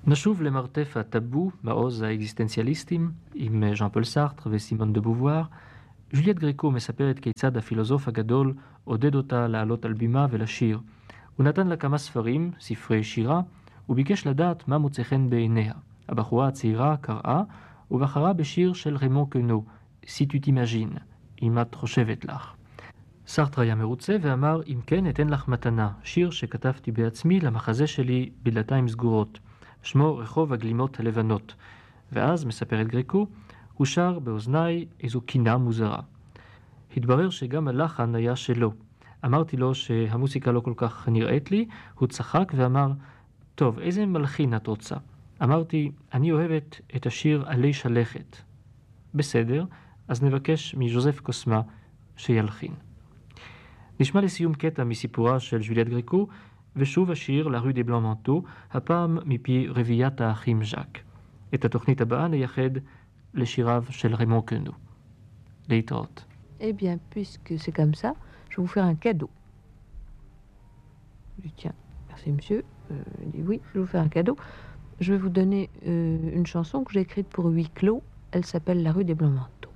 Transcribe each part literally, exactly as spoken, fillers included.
נשוב למרתף הטאבו, מעוז האקזיסטנציאליסטים, עם ז'אן פול סארטר וסימון דה בובואר. ז'וליאט גריקו מספרת כיצד הפילוסוף הגדול עודד אותה לעלות על בימה ולשיר. הוא נתן לה כמה ספרים, ספרי שירה, וביקש לדעת מה מוצא חן בעיניה. הבחורה הצעירה קראה ובחרה בשיר של רמון קנו, Si tu t'imagines, אם את חושבת לך. סארטר היה מרוצה ואמר, אם כן אתן לך מתנה, שיר שכתבתי בעצמי למחזה שלי בדלתיים סגורות. שמו רחוב הגלימות הלבנות. ואז, מספרת גריקו, הוא שר באוזניי איזו קינה מוזרה. התברר שגם הלחן היה שלו. אמרתי לו שהמוסיקה לא כל כך נראית לי, הוא צחק ואמר, טוב, איזה מלחין את רוצה? אמרתי, אני אוהבת את השיר עלי שלכת. בסדר, אז נבקש מז'וזף קוסמה שילחין. נשמע לסיום קטע מסיפורה של ז'וליאט גריקו, ושוב השיר לרוי דה בלן מנטו, הפעם מפי רביעיית האחים ז'אק. את התוכנית הבאה נייחד לשיריו של רמון קנו. להתראות. Eh bien, puisque c'est comme ça, je vais vous faire un cadeau. Je dis, tiens, merci monsieur. Euh, il dit, oui, je vais vous faire un cadeau. Je vais vous donner euh, une chanson que j'ai écrite pour huis clos. Elle s'appelle La rue des Blancs-Manteaux.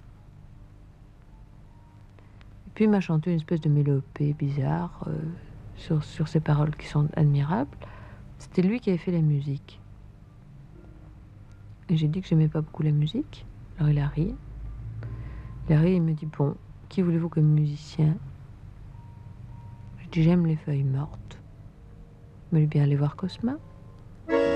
Et puis il m'a chanté une espèce de mélopée bizarre euh, sur, sur ces paroles qui sont admirables. C'était lui qui avait fait la musique. Et j'ai dit que j'aimais pas beaucoup la musique. Alors il a ri. Il a ri et il me dit, bon, qui voulez-vous comme musicien? Je dis, j'aime les feuilles mortes. Mais bien aller voir Cosma.